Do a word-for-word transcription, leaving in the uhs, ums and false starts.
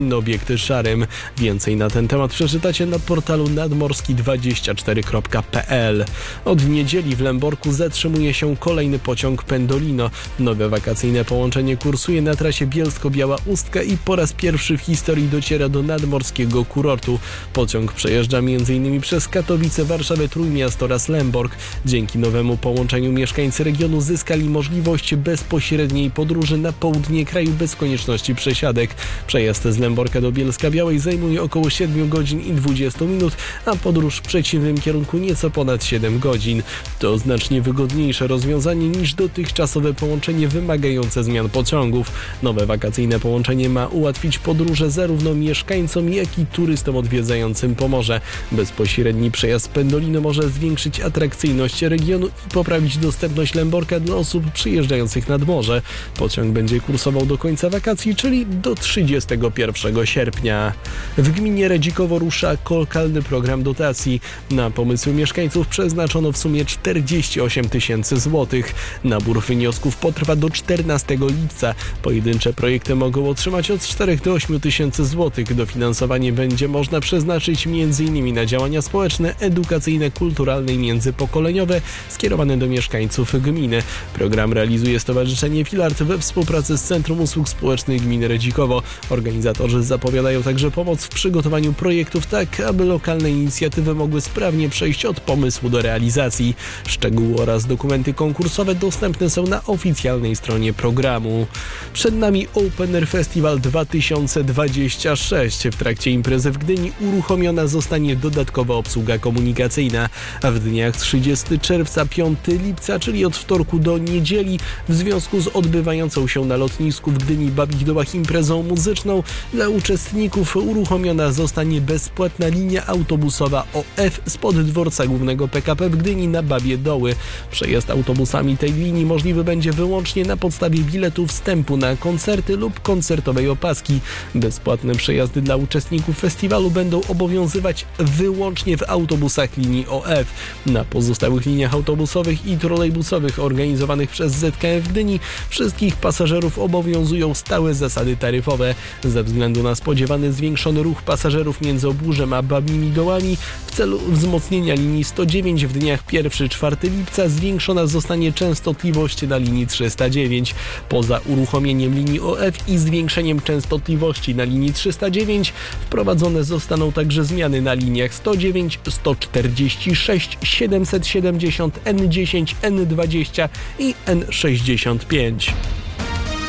obiekty szarym. Więcej na ten temat przeczytacie na portalu nadmorski dwadzieścia cztery kropka p l. Od niedzieli w Lęborku zatrzymuje się kolejny pociąg Pendolino. Nowe wakacyjne połączenie kursuje na trasie Bielsko-Biała Ustka i po raz pierwszy w historii dociera do nadmorskiego kurortu. Pociąg przejeżdża m.in. przez Katowice, Warszawę, Trójmiasto oraz Lęborg. Dzięki nowemu połączeniu mieszkańcy regionu zyskali możliwość bezpośredniej podróży na południe kraju bez konieczności przesiadek. Przejazd z Lęborka do Bielska-Białej zajmuje około siedem godzin i dwadzieścia minut, a podróż w przeciwnym kierunku nieco ponad siedem godzin. To znacznie wygodniejsze rozwiązanie niż dotychczasowe połączenie wymagające zmian pociągów. Nowe wakacyjne połączenie ma ułatwić podróże zarówno mieszkańcom, jak i turystom odwiedzającym Pomorze. Bezpośredni przejazd Pendolino może zwiększyć atrakcyjność regionu i poprawić dostępność Lęborka dla osób przyjeżdżających nad morze. Pociąg będzie kursował do końca wakacji, czyli do trzydziestego pierwszego sierpnia. W gminie Redzikowo rusza lokalny program dotacji. Na pomysły mieszkańców przeznaczono w sumie czterdzieści osiem tysięcy złotych. Nabór wniosków potrwa do czternastego lipca. Pojedyncze projekty mogą otrzymać od czterech do ośmiu tysięcy złotych. Dofinansowanie będzie można przeznaczyć między innymi na działania społeczne, edukacyjne, kulturalne i międzypokoleniowe skierowane do mieszkańców gminy. Program realizuje Stowarzyszenie Filart we współpracy z Centrum Usług Społecznych Gminy Redzikowo. Organizatorzy zapowiadają także pomoc w przygotowaniu projektów tak, aby lokalne inicjatywy mogły sprawnie przejść od pomysłu do realizacji. Szczegóły oraz dokumenty konkursowe dostępne są na oficjalnej stronie programu. Przed nami Open Air Festival dwa tysiące dwudziesty szósty. W trakcie imprezy w Gdyni uruchomiona zostanie dodatkowa obsługa komunikacyjna, a w dniach trzydziestego czerwca, piątego lipca, czyli od wtorku do niedzieli, w związku z odbywającą się na lotnisku w Gdyni Babich Dołach imprezą muzyczną, dla uczestników uruchomiona zostanie bezpłatna linia autobusowa O F spod dworca głównego P K P w Gdyni na Babie Doły. Przejazd autobusami tej linii możliwy będzie wyłącznie na podstawie biletu wstępu na koncerty lub koncertowej opaski. Bezpłatne przejazdy dla uczestników festiwalu będą obowiązywać wyłącznie w autobusach linii O F. Na pozostałych liniach autobusowych i trolejbusowych organizowanych przez Z K F Gdyni wszystkich pasażerów obowiązują stałe zasady taryfowe. Ze względu na spodziewany zwiększony ruch pasażerów między Obórzem a Babimi Dołami w celu wzmocnienia linii sto dziewięć w dniach pierwszego do czwartego lipca zwiększona zostanie częstotliwość na linii trzysta dziewięć. Poza uruchomieniem linii O F i zwiększeniem częstotliwości na linii trzysta dziewięć wprowadzone zostaną także zmiany na liniach sto dziewięć, sto czterdzieści sześć, siedemset siedemdziesiąt, N dziesięć, N dwadzieścia i N sześćdziesiąt pięć.